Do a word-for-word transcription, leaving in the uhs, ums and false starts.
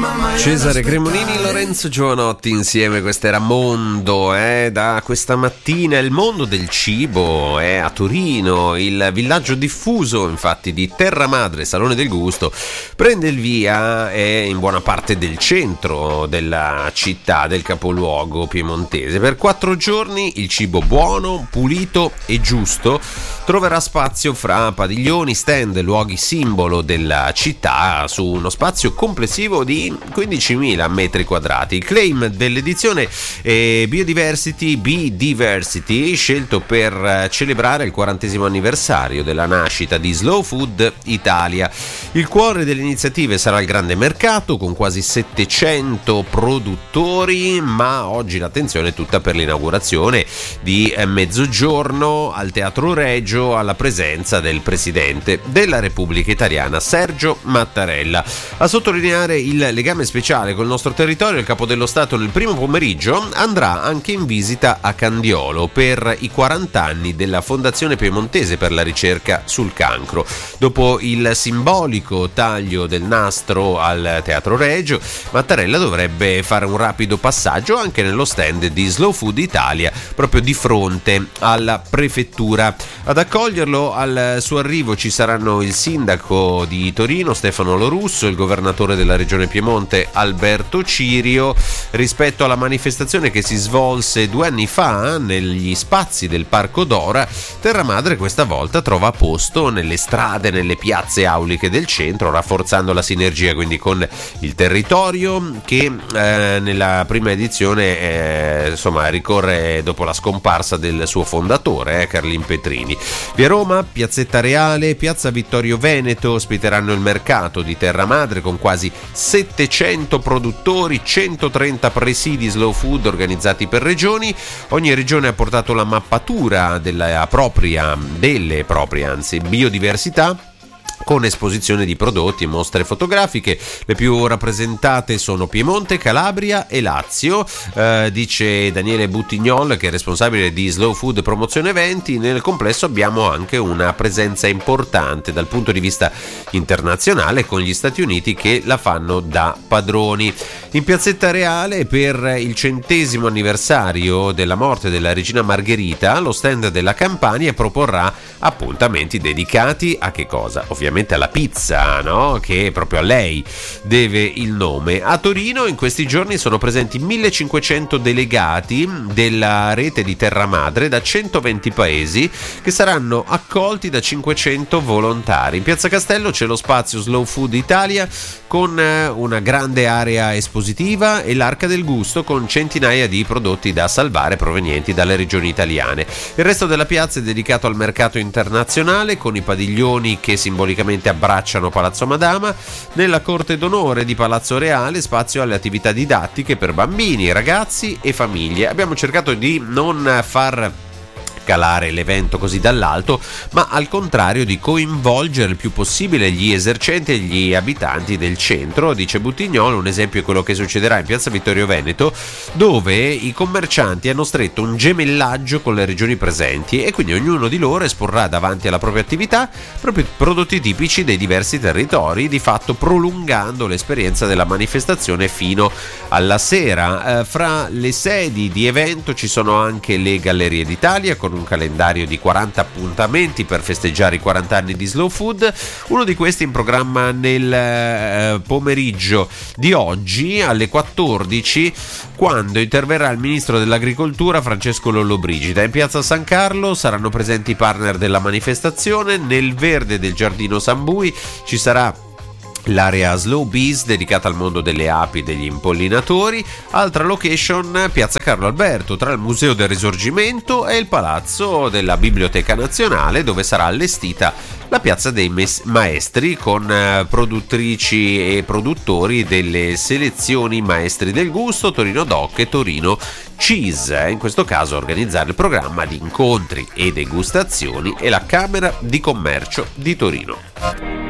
Cesare Cremonini, Lorenzo Giovanotti insieme, questo era Mondo, eh? Da questa mattina il mondo del cibo è a Torino, il villaggio diffuso infatti di Terra Madre, Salone del Gusto, prende il via è in buona parte del centro della città, del capoluogo piemontese. Per quattro giorni il cibo buono, pulito e giusto troverà spazio fra padiglioni, stand, luoghi simbolo della città su uno spazio complessivo di quindicimila metri quadrati. Il claim dell'edizione è Biodiversity, Be Diversity, scelto per celebrare il quarantesimo anniversario della nascita di Slow Food Italia. Il cuore delle iniziative sarà il grande mercato con quasi settecento produttori, ma oggi l'attenzione è tutta per l'inaugurazione di mezzogiorno al Teatro Regio, alla presenza del Presidente della Repubblica Italiana Sergio Mattarella. A sottolineare il legame speciale col nostro territorio, il Capo dello Stato nel primo pomeriggio andrà anche in visita a Candiolo per i quaranta anni della Fondazione Piemontese per la ricerca sul cancro. Dopo il simbolico taglio del nastro al Teatro Regio, Mattarella dovrebbe fare un rapido passaggio anche nello stand di Slow Food Italia, proprio di fronte alla prefettura. Ad accoglierlo al suo arrivo ci saranno il sindaco di Torino Stefano Lorusso, il governatore della regione Piemonte Alberto Cirio. Rispetto alla manifestazione che si svolse due anni fa negli spazi del Parco Dora, Terra Madre questa volta trova posto nelle strade, nelle piazze auliche del centro, rafforzando la sinergia quindi con il territorio che eh, nella prima edizione eh, insomma ricorre dopo la scomparsa del suo fondatore eh, Carlin Petrini. Via Roma, Piazzetta Reale, Piazza Vittorio Veneto ospiteranno il mercato di Terra Madre con quasi settecento produttori, centotrenta presidi slow food organizzati per regioni. Ogni regione ha portato la mappatura della propria, delle proprie anzi biodiversità, con esposizione di prodotti e mostre fotografiche. Le più rappresentate sono Piemonte, Calabria e Lazio, eh, dice Daniele Buttignol, che è responsabile di Slow Food Promozione Eventi. Nel complesso abbiamo anche una presenza importante dal punto di vista internazionale, con gli Stati Uniti che la fanno da padroni. In Piazzetta Reale, per il centesimo anniversario della morte della regina Margherita, lo stand della Campania proporrà appuntamenti dedicati a che cosa? Ovviamente alla pizza, no? Che proprio a lei deve il nome. A Torino in questi giorni sono presenti millecinquecento delegati della rete di Terra Madre da centoventi paesi, che saranno accolti da cinquecento volontari. In Piazza Castello c'è lo spazio Slow Food Italia con una grande area espositiva e l'Arca del Gusto con centinaia di prodotti da salvare provenienti dalle regioni italiane. Il resto della piazza è dedicato al mercato internazionale, con i padiglioni che simbolicamente abbracciano Palazzo Madama. Nella corte d'onore di Palazzo Reale spazio alle attività didattiche per bambini, ragazzi e famiglie. Abbiamo cercato di non far calare l'evento così dall'alto, ma al contrario di coinvolgere il più possibile gli esercenti e gli abitanti del centro, dice Buttignolo. Un esempio è quello che succederà in Piazza Vittorio Veneto, dove i commercianti hanno stretto un gemellaggio con le regioni presenti e quindi ognuno di loro esporrà davanti alla propria attività proprio prodotti tipici dei diversi territori, di fatto prolungando l'esperienza della manifestazione fino alla sera. Eh, fra le sedi di evento ci sono anche le Gallerie d'Italia, con un calendario di quaranta appuntamenti per festeggiare i quaranta anni di Slow Food. Uno di questi in programma nel eh, pomeriggio di oggi alle quattordici, quando interverrà il ministro dell'Agricoltura Francesco Lollobrigida. In Piazza San Carlo saranno presenti i partner della manifestazione. Nel verde del Giardino Sambui ci sarà l'area Slow Bees dedicata al mondo delle api e degli impollinatori. Altra location, Piazza Carlo Alberto, tra il Museo del Risorgimento e il Palazzo della Biblioteca Nazionale, dove sarà allestita la Piazza dei Mes- Maestri, con produttrici e produttori delle selezioni Maestri del Gusto, Torino Doc e Torino Cheese. In questo caso a organizzare il programma di incontri e degustazioni è la Camera di Commercio di Torino.